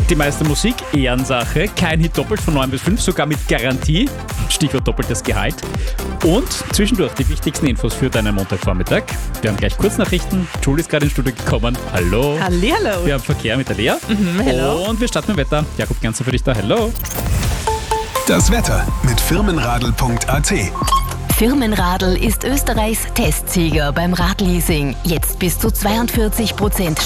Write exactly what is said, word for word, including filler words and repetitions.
Die meiste Musik, Ehrensache, kein Hit doppelt von neun bis fünf, sogar mit Garantie, Stichwort doppeltes Gehalt. Und zwischendurch die wichtigsten Infos für deinen Montagvormittag. Wir haben gleich Kurznachrichten, Julie ist gerade ins Studio gekommen, hallo. Hallihallo. Wir haben Verkehr mit der Lea. Mhm, hello. Und wir starten mit Wetter. Jakob Ganzer für dich da, hello. Das Wetter mit firmenradl punkt a t. Firmenradl ist Österreichs Testsieger beim Radleasing. Jetzt bis zu zweiundvierzig Prozent